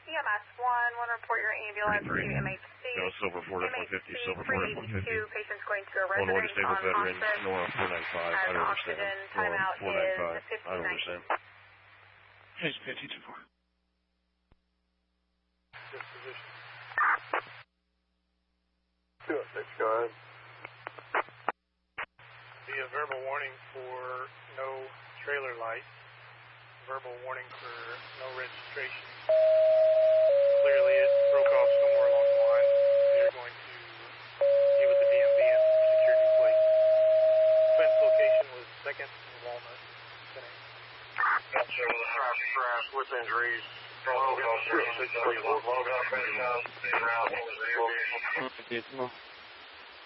EMS 1, want to report your ambulance to MHC. No, Silver 4-150, Silver 4-150. Patients going to a One more residence disabled on veteran, hospice. Nora 495, I don't understand. Timeout Nora 495, is I don't understand. Hey, it's 52-4. Disposition. Good, thanks, go ahead. Be a verbal warning for no trailer lights. Verbal warning for no registration. Clearly it broke off somewhere along the line. They're going to get with the DMV and secure new plate. Offense location was 2nd and Walnut. Traffic crash with injuries. Logan,